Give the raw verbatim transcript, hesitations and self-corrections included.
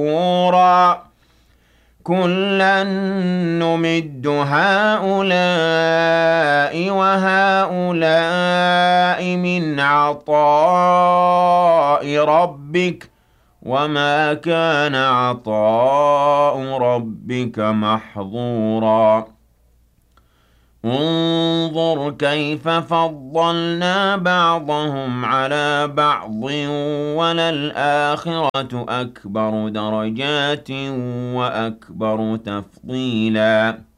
محظورا كُلًّا نُّمِدُّ هَٰؤُلَاءِ وَهَٰؤُلَاءِ مِنْ عَطَاءِ رَبِّكَ ۚ وَمَا كَانَ عَطَاءُ رَبِّكَ مَحْظُورًا انظُرْ كَيْفَ فَضَّلْنَا بَعْضَهُمْ عَلَىٰ بَعْضٍ ۚ وَلَلْآخِرَةُ أَكْبَرُ دَرَجَاتٍ وَأَكْبَرُ تَفْضِيلًا